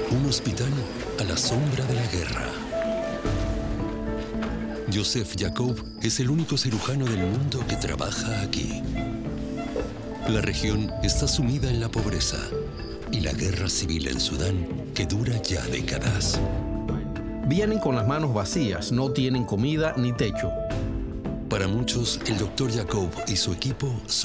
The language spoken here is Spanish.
Un hospital a la sombra de la guerra. Joseph Jacob es el único cirujano del mundo que trabaja aquí. La región está sumida en la pobreza y la guerra civil en Sudán, que dura ya décadas. Vienen con las manos vacías, no tienen comida ni techo. Para muchos, el Dr. Jacob y su equipo son